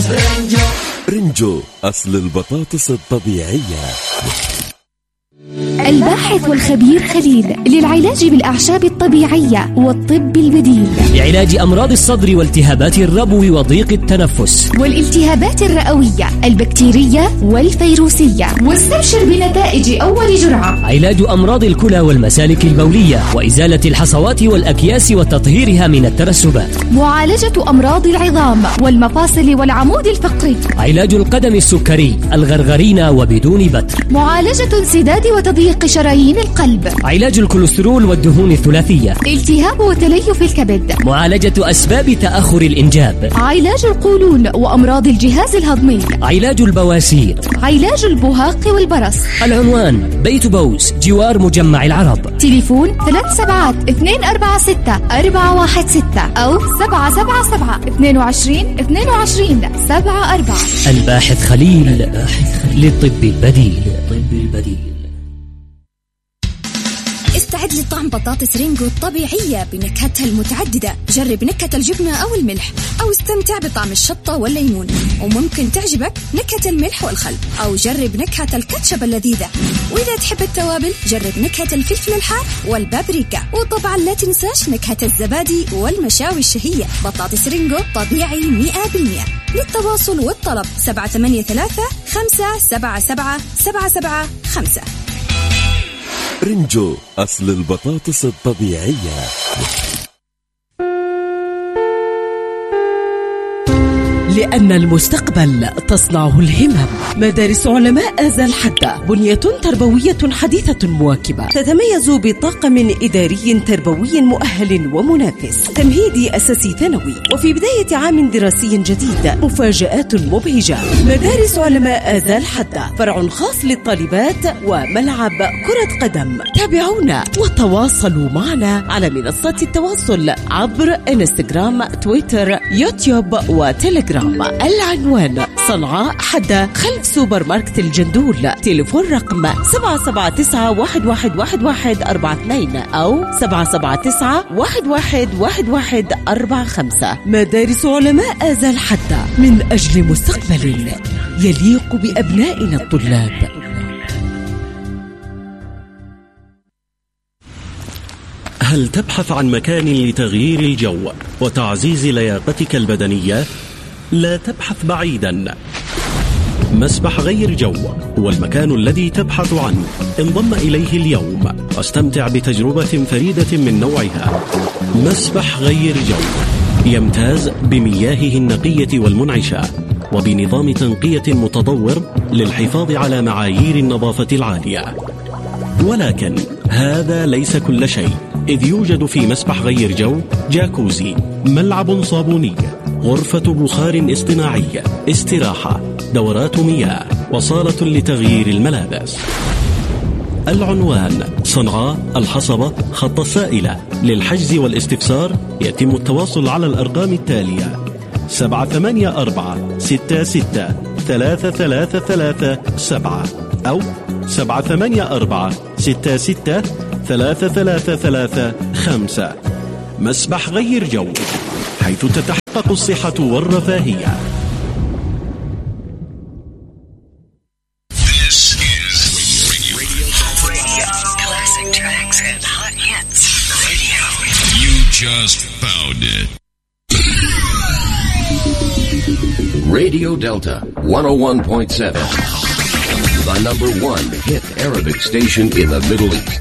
رنجو أصل البطاطس الطبيعية. الباحث والخبير خليل للعلاج بالأعشاب الطبيعية والطب البديل، لعلاج أمراض الصدر والتهابات الربو وضيق التنفس والالتهابات الرئوية البكتيرية والفيروسية. واستبشر بنتائج أول جرعة. علاج أمراض الكلى والمسالك البولية وإزالة الحصوات والأكياس وتطهيرها من الترسبات. معالجة أمراض العظام والمفاصل والعمود الفقري. علاج القدم السكري الغرغرينة وبدون بتر. معالجة انسداد وتضييق شرايين القلب. علاج الكوليسترول والدهون الثلاثية. التهاب وتليف الكبد. معالجة أسباب تأخر الإنجاب. علاج القولون وأمراض الجهاز الهضمي. علاج البواسير. علاج البهاق والبرص. العنوان بيت بوس جوار مجمع العرب. تليفون 37-246-416 أو 777-22-22-74. الباحث خليل للطب البديل. استعد لطعم بطاطس رينجو الطبيعية بنكهتها المتعددة. جرب نكهة الجبنة أو الملح، أو استمتع بطعم الشطة والليمون. وممكن تعجبك نكهة الملح والخل، أو جرب نكهة الكاتشب اللذيذة. وإذا تحب التوابل جرب نكهة الفلفل الحار والبابريكا. وطبعا لا تنساش نكهة الزبادي والمشاوي الشهية. بطاطس رينجو طبيعي 100%. للتواصل والطلب 783-577-775. رنجو أصل البطاطس الطبيعية. لأن المستقبل تصنعه الهمم. مدارس علماء آزال حدة بنية تربوية حديثة مواكبة، تتميز بطاقم إداري تربوي مؤهل ومنافس، تمهيدي أساسي ثانوي، وفي بداية عام دراسي جديد مفاجآت مبهجة. مدارس علماء آزال حدة فرع خاص للطالبات وملعب كرة قدم. تابعونا وتواصلوا معنا على منصات التواصل عبر انستغرام، تويتر، يوتيوب وتليجرام. العنوان صنعاء حدة خلف سوبر ماركت الجندول. تليفون رقم 779-111142 أو 779-111145. مدارس علماء آزال حدة من أجل مستقبل يليق بأبنائنا الطلاب. هل تبحث عن مكان لتغيير الجو وتعزيز لياقتك البدنية؟ لا تبحث بعيدا. مسبح غير جو هو المكان الذي تبحث عنه. انضم إليه اليوم واستمتع بتجربة فريدة من نوعها. مسبح غير جو يمتاز بمياهه النقية والمنعشة وبنظام تنقية متطور للحفاظ على معايير النظافة العالية. ولكن هذا ليس كل شيء، إذ يوجد في مسبح غير جو جاكوزي، ملعب صابوني، غرفة بخار اصطناعي، استراحة، دورات مياه، وصالة لتغيير الملابس. العنوان صنعاء الحصبة خط السائلة. للحجز والاستفسار يتم التواصل على الأرقام التالية: 784-66-3337 أو 784-66-3335. مسبح غير جو، حيث تتحقق الصحة والرفاهية. Just found it. Radio Delta 101.7, the #1 hit Arabic station in the Middle East.